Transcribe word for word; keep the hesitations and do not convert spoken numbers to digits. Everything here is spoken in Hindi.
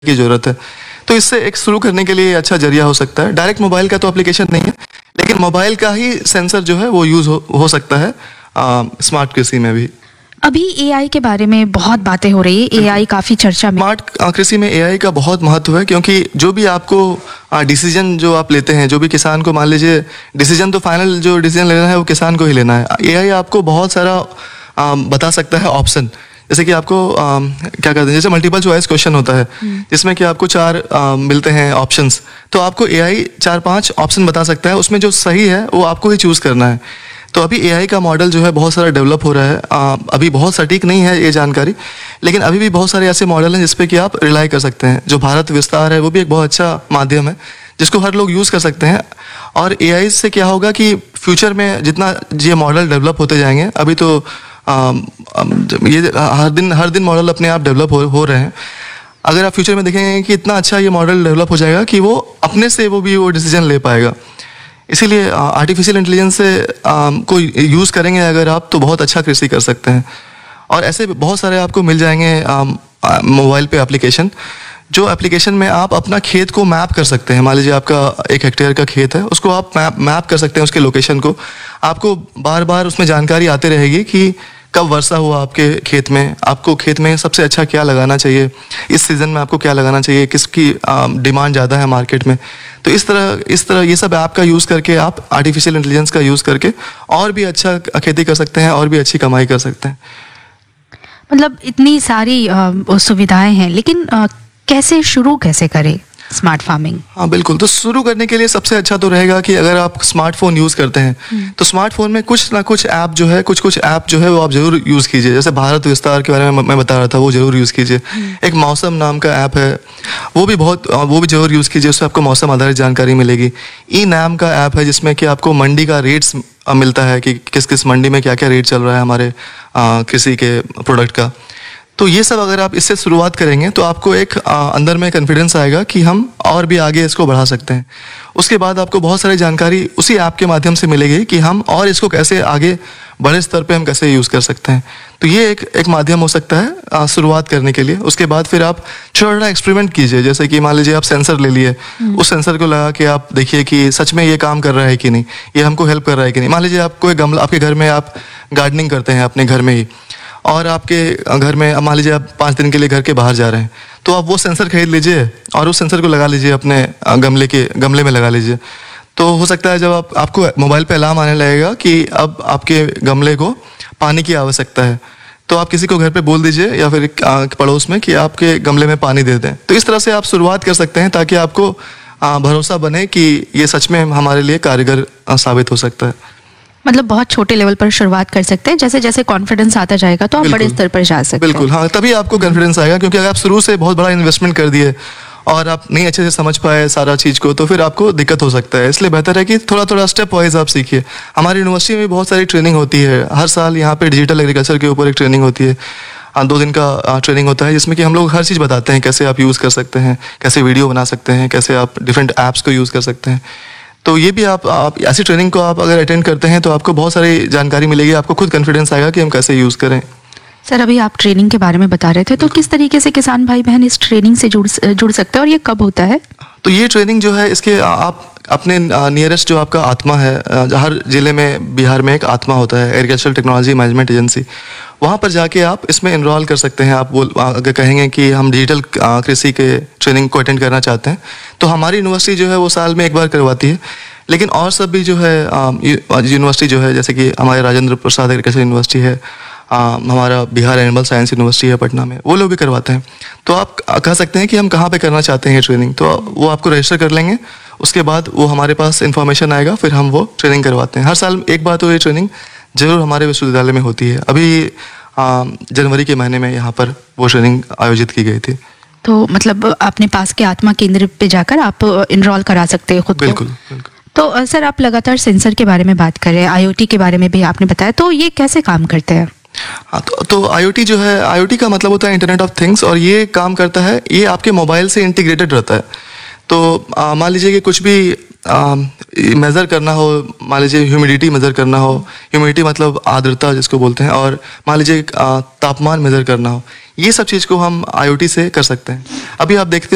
की ज़रूरत है। तो इससे एक शुरू करने के लिए अच्छा ज़रिया हो सकता है। डायरेक्ट मोबाइल का तो एप्लीकेशन नहीं है, लेकिन मोबाइल का ही सेंसर जो है वो यूज़ हो, हो सकता है आ, स्मार्ट कृषि में भी। अभी एआई के बारे में बहुत बातें हो रही है, एआई काफ़ी चर्चा में। स्मार्ट कृषि में एआई का बहुत महत्व है, क्योंकि जो भी आपको डिसीजन जो आप लेते हैं, जो भी किसान को, मान लीजिए डिसीजन तो फाइनल जो डिसीजन लेना है वो किसान को ही लेना है। एआई आपको बहुत सारा आ, बता सकता है ऑप्शन, जैसे कि आपको आ, क्या कहते हैं, जैसे मल्टीपल चॉइस क्वेश्चन होता है जिसमें कि आपको चार आ, मिलते हैं ऑप्शंस, तो आपको एआई चार पांच ऑप्शन बता सकता है, उसमें जो सही है वो आपको ही चूज़ करना है। तो अभी एआई का मॉडल जो है बहुत सारा डेवलप हो रहा है। आ, अभी बहुत सटीक नहीं है ये जानकारी, लेकिन अभी भी बहुत सारे ऐसे मॉडल हैं जिस पे कि आप रिलाई कर सकते हैं। जो भारत विस्तार है वो भी एक बहुत अच्छा माध्यम है जिसको हर लोग यूज़ कर सकते हैं। और एआई से क्या होगा कि फ्यूचर में जितना ये मॉडल डेवलप होते जाएंगे, अभी तो आ, ये हर दिन हर दिन मॉडल अपने आप डेवलप हो, हो रहे हैं। अगर आप फ्यूचर में देखेंगे कि इतना अच्छा ये मॉडल डेवलप हो जाएगा कि वो अपने से वो भी वो डिसीजन ले पाएगा। इसीलिए आर्टिफिशियल इंटेलिजेंस से आ, को यूज़ करेंगे अगर आप, तो बहुत अच्छा कृषि कर सकते हैं। और ऐसे बहुत सारे आपको मिल जाएंगे मोबाइल पे एप्लीकेशन, जो एप्लीकेशन में आप अपना खेत को मैप कर सकते हैं। मान लीजिए आपका एक हेक्टेयर का खेत है, उसको आप मैप मैप कर सकते हैं, उसके लोकेशन को। आपको बार बार उसमें जानकारी आती रहेगी कि कब वर्षा हुआ आपके खेत में, आपको खेत में सबसे अच्छा क्या लगाना चाहिए, इस सीज़न में आपको क्या लगाना चाहिए, किसकी डिमांड ज़्यादा है मार्केट में। तो इस तरह इस तरह ये सब ऐप का यूज़ करके आप आर्टिफिशियल इंटेलिजेंस का यूज़ करके और भी अच्छा खेती कर सकते हैं और भी अच्छी कमाई कर सकते हैं। मतलब इतनी सारी सुविधाएं हैं, लेकिन आ, कैसे शुरू कैसे करें स्मार्ट फार्मिंग? हाँ बिल्कुल, तो शुरू करने के लिए सबसे अच्छा तो रहेगा कि अगर आप स्मार्टफोन यूज़ करते हैं तो स्मार्टफोन में कुछ ना कुछ ऐप जो है कुछ कुछ ऐप जो है वो आप जरूर यूज़ कीजिए। जैसे भारत विस्तार के बारे में मैं बता रहा था, वो जरूर यूज़ कीजिए। एक मौसम नाम का ऐप है, वो भी बहुत वो भी जरूर यूज़ कीजिए, उससे आपको मौसम आधारित जानकारी मिलेगी। ई नाम का ऐप है जिसमें कि आपको मंडी का रेट्स मिलता है कि किस किस मंडी में क्या क्या रेट चल रहा है हमारे कृषि के प्रोडक्ट का। तो ये सब अगर आप इससे शुरुआत करेंगे तो आपको एक आ, अंदर में कॉन्फिडेंस आएगा कि हम और भी आगे इसको बढ़ा सकते हैं। उसके बाद आपको बहुत सारी जानकारी उसी ऐप के माध्यम से मिलेगी कि हम और इसको कैसे आगे बड़े स्तर पे हम कैसे यूज़ कर सकते हैं। तो ये एक एक माध्यम हो सकता है शुरुआत करने के लिए। उसके बाद फिर आप छोटा छोटा एक्सपेरिमेंट कीजिए, जैसे कि मान लीजिए आप सेंसर ले लिए, उस सेंसर को लगा के आप देखिए कि सच में ये काम कर रहा है कि नहीं, ये हमको हेल्प कर रहा है कि नहीं। मान लीजिए आपको एक गमला, आपके घर में आप गार्डनिंग करते हैं अपने घर में ही, और आपके घर में मान लीजिए आप पाँच दिन के लिए घर के बाहर जा रहे हैं, तो आप वो सेंसर खरीद लीजिए और उस सेंसर को लगा लीजिए अपने गमले के गमले में लगा लीजिए। तो हो सकता है जब आप आपको मोबाइल पे अलार्म आने लगेगा कि अब आपके गमले को पानी की आवश्यकता है, तो आप किसी को घर पे बोल दीजिए या फिर पड़ोस में कि आपके गमले में पानी दे दें। तो इस तरह से आप शुरुआत कर सकते हैं ताकि आपको भरोसा बने कि ये सच में हमारे लिए कारगर साबित हो सकता है। मतलब बहुत छोटे लेवल पर शुरुआत कर सकते हैं, जैसे जैसे कॉन्फिडेंस आता जाएगा तो आप बड़े स्तर पर जा सकते हैं। बिल्कुल, हाँ, तभी आपको कॉन्फिडेंस आएगा। क्योंकि अगर आप शुरू से बहुत बड़ा इन्वेस्टमेंट कर दिए और आप नहीं अच्छे से समझ पाए सारा चीज़ को, तो फिर आपको दिक्कत हो सकता है। इसलिए बेहतर है कि थोड़ा थोड़ा स्टेप वाइज आप सीखिए। हमारी यूनिवर्सिटी में बहुत सारी ट्रेनिंग होती है, हर साल यहाँ पे डिजिटल एग्रीकल्चर के ऊपर एक ट्रेनिंग होती है, दो दिन का ट्रेनिंग होता है, जिसमें कि हम लोग हर चीज़ बताते हैं, कैसे आप यूज़ कर सकते हैं, कैसे वीडियो बना सकते हैं, कैसे आप डिफरेंट ऐप्स को यूज़ कर सकते हैं। तो ये भी आप, आप ऐसी ट्रेनिंग को आप अगर अटेंड करते हैं तो आपको बहुत सारी जानकारी मिलेगी, आपको खुद कॉन्फिडेंस आएगा कि हम कैसे यूज़ करें। सर, अभी आप ट्रेनिंग के बारे में बता रहे थे, तो किस तरीके से किसान भाई बहन इस ट्रेनिंग से जुड़ जुड़ सकते हैं और ये कब होता है? तो ये ट्रेनिंग जो है, इसके आप अपने नियरेस्ट जो आपका आत्मा है, हर जिले में बिहार में एक आत्मा होता है, एग्रीकल्चरल टेक्नोलॉजी मैनेजमेंट एजेंसी, वहाँ पर जाके आप इसमें इनरोल कर सकते हैं। आप बोल अगर कहेंगे कि हम डिजिटल कृषि के ट्रेनिंग को अटेंड करना चाहते हैं, तो हमारी यूनिवर्सिटी जो है वो साल में एक बार करवाती है। लेकिन और सब भी जो है यूनिवर्सिटी जो है, जैसे कि हमारे राजेंद्र प्रसाद एग्रीकल्चर यूनिवर्सिटी है, आ, हमारा बिहार एनिमल साइंस यूनिवर्सिटी है पटना में, वो लोग भी करवाते हैं। तो आप कह सकते हैं कि हम कहाँ पे करना चाहते हैं ये ट्रेनिंग, तो वो आपको रजिस्टर कर लेंगे। उसके बाद वो हमारे पास इन्फॉर्मेशन आएगा, फिर हम वो ट्रेनिंग करवाते हैं। हर साल एक बार तो ये ट्रेनिंग जरूर हमारे विश्वविद्यालय में होती है। अभी आ, जनवरी के महीने में यहाँ पर वो ट्रेनिंग आयोजित की गई थी। तो मतलब अपने पास के आत्मा केंद्र पे जाकर आप इनरोल करा सकते हैं खुद को। बिल्कुल, बिल्कुल। तो सर, आप लगातार सेंसर के बारे में बात कर रहे हैं, आईओटी के बारे में भी आपने बताया, तो ये कैसे काम करते हैं? हाँ, तो, तो आईओटी जो है, आईओटी का मतलब होता है इंटरनेट ऑफ थिंग्स, और ये काम करता है, ये आपके मोबाइल से इंटीग्रेटेड रहता है। तो मान लीजिए कि कुछ भी मेज़र करना हो, मान लीजिए ह्यूमिडिटी मेज़र करना हो, ह्यूमिडिटी मतलब आर्द्रता जिसको बोलते हैं, और मान लीजिए तापमान मेज़र करना हो, ये सब चीज़ को हम आईओटी से कर सकते हैं। अभी आप देखते